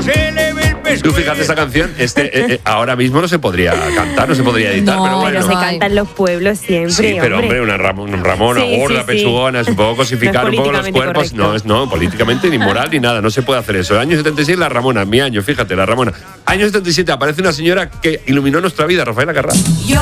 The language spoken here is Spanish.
se le ve el pescuezo. Tú fíjate, esa canción ahora mismo no se podría cantar, no se podría editar, No, pero bueno. Pero se canta en los pueblos siempre, Sí, pero hombre, una Ramona Sí, gorda, sí. pechugona, es un poco cosificar No es un poco los políticamente cuerpos. correcto. No, políticamente ni moral ni nada, no se puede hacer eso. El año 76, la Ramona, mi año, fíjate, la Ramona. Año 77 aparece una señora que iluminó nuestra vida, Rafaela Carrà.